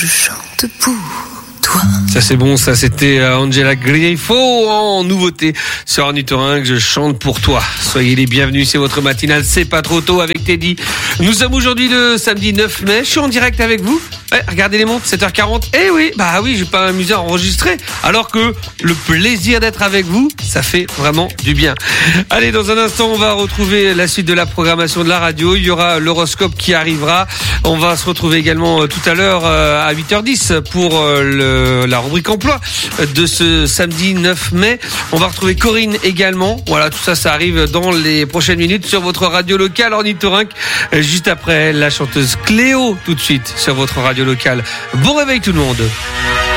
je chante pour toi. Ça c'est bon, ça c'était Angela Griffo en nouveauté sur Ornithorynque, je chante pour toi. Soyez les bienvenus, c'est votre matinale, c'est pas trop tôt avec Teddy. Nous sommes aujourd'hui le samedi 9 mai, je suis en direct avec vous. Ouais, regardez les montres, 7h40. Eh oui, bah oui, je vais pas m'amuser à enregistrer. Alors que le plaisir d'être avec vous, ça fait vraiment du bien. Allez, dans un instant, on va retrouver la suite de la programmation de la radio. Il y aura l'horoscope qui arrivera. On va se retrouver également tout à l'heure à 8h10 pour la rubrique emploi de ce samedi 9 mai. On va retrouver Corinne également. Voilà, tout ça, ça arrive dans les prochaines minutes sur votre radio locale Ornithorynque. Juste après, la chanteuse Cléo, tout de suite sur votre radio locale. Bon réveil tout le monde.